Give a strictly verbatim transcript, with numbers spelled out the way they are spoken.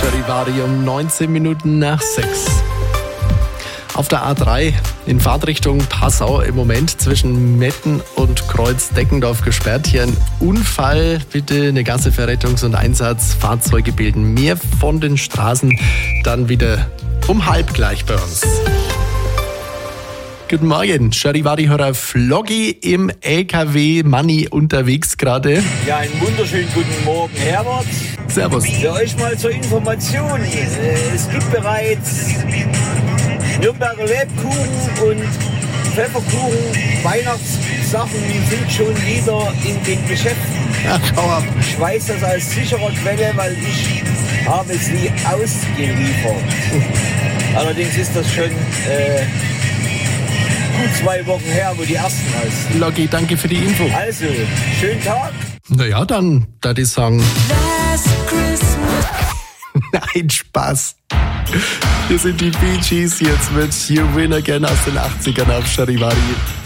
Charivari um neunzehn Minuten nach sechs. Auf der A drei in Fahrtrichtung Passau im Moment zwischen Metten und Kreuz-Deckendorf gesperrt. Hier ein Unfall. Bitte eine Gasse für Rettungs- und Einsatzfahrzeuge bilden mehr von den Straßen. Dann wieder um halb gleich bei uns. Guten Morgen, Charivari-Hörer Floggy im L K W Money unterwegs gerade. Ja, einen wunderschönen guten Morgen, Herbert. Servus. Für euch mal zur Information. Es gibt bereits Nürnberger Lebkuchen und Pfefferkuchen. Weihnachtssachen sind schon wieder in den Geschäften. Ach, schau ab. Ich weiß das aus sicherer Quelle, weil ich habe sie ausgeliefert. Allerdings ist das schon äh, gut zwei Wochen her, wo die ersten aus. Loggi, danke für die Info. Also, schönen Tag. Naja, dann, da die sagen. Nein, Spaß. Hier sind die Bee Gees jetzt mit You Win Again aus den achtzigern auf Charivari.